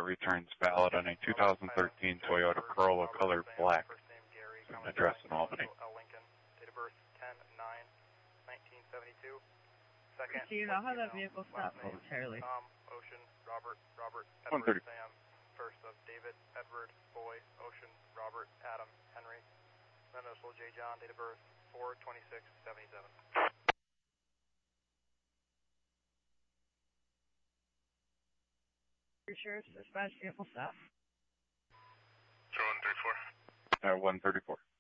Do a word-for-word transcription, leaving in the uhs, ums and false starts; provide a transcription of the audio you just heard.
the returns valid on a two thousand thirteen Toyota Corolla colored black. An address in Albany. Date of birth ten nine nineteen seventy-two. Second. Do you know how that vehicle stopped momentarily? Tom, Ocean, Robert, Robert, one Edward, thirty. Sam. First of David, Edward, Boy, Ocean, Robert, Adam, Henry. Then initial J. John. Date of birth four twenty-six seventy-seven. You sure it's dispatch vehicle stop? Sure, one thirty-four. Uh, one thirty-four.